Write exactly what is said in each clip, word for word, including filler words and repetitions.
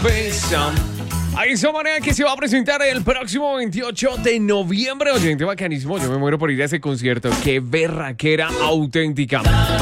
cabeza. Hay esa manera que se va a presentar el próximo veintiocho de noviembre. Oyente, bacanísimo. Yo me muero por ir a ese concierto. Qué berraquera auténtica.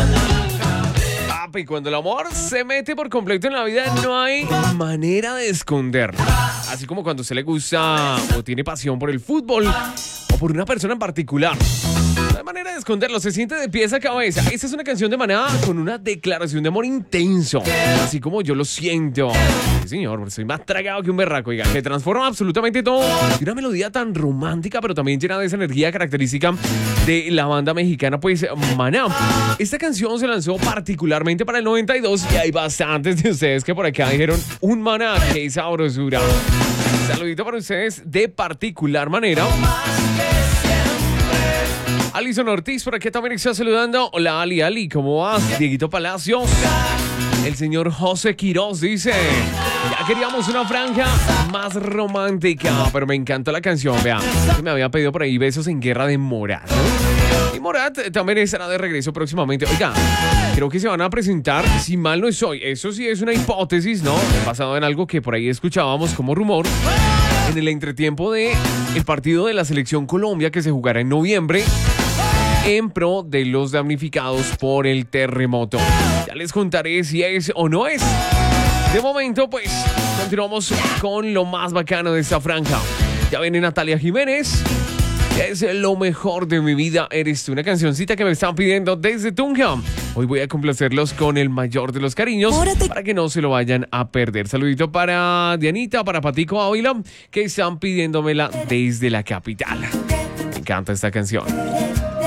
Papi, cuando el amor se mete por completo en la vida, no hay manera de esconderlo. Así como cuando se le gusta o tiene pasión por el fútbol o por una persona en particular. No hay manera de esconderlo, se siente de pies a cabeza. Esta es una canción de Maná con una declaración de amor intenso. Así como yo lo siento. Sí, señor, soy más tragado que un berraco. Oiga, que transforma absolutamente todo. Y una melodía tan romántica, pero también llena de esa energía característica de la banda mexicana, pues, Maná. Esta canción se lanzó particularmente para el noventa y dos y hay bastantes de ustedes que por acá dijeron un Maná, qué sabrosura. Saludito para ustedes de particular manera. Alison Ortiz por aquí también está saludando. Hola Ali, Ali, ¿cómo vas? Dieguito Palacios. El señor José Quiroz dice: ya queríamos una franja más romántica, pero me encantó la canción. Vea, me había pedido por ahí Besos en Guerra de Morat, ¿no? Y Morat también estará de regreso próximamente. Oiga, creo que se van a presentar, si mal no estoy, eso sí es una hipótesis, ¿no? Basado en algo que por ahí escuchábamos como rumor, en el entretiempo de el partido de la Selección Colombia que se jugará en noviembre en pro de los damnificados por el terremoto. Ya les contaré si es o no es. De momento, pues, continuamos con lo más bacano de esta franja. Ya viene Natalia Jiménez. Es lo mejor de mi vida, eres tú. Una cancioncita que me están pidiendo desde Tunja. Hoy voy a complacerlos con el mayor de los cariños para que no se lo vayan a perder. Saludito para Dianita, para Patico Ávila, que están pidiéndomela desde la capital. Me encanta esta canción.